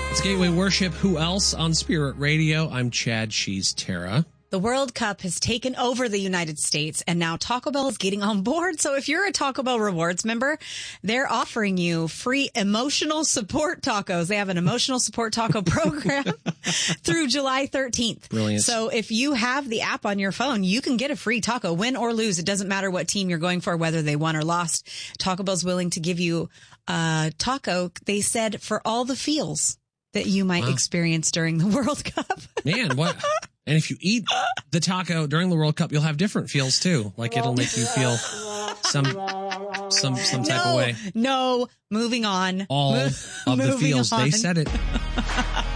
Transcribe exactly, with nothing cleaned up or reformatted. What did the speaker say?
It's Gateway Worship. Who else on Spirit Radio? I'm Chad. She's Tara. The World Cup has taken over the United States, and now Taco Bell is getting on board. So if you're a Taco Bell Rewards member, they're offering you free emotional support tacos. They have an emotional support taco program through July thirteenth. Brilliant. So if you have the app on your phone, you can get a free taco, win or lose. It doesn't matter what team you're going for, whether they won or lost. Taco Bell's willing to give you a taco, they said, for all the feels that you might wow. experience during the World Cup. Man, what? And if you eat the taco during the World Cup, you'll have different feels too. Like it'll make you feel some some some type no, of way. No, moving on. All Mo- of the feels. On. They said it.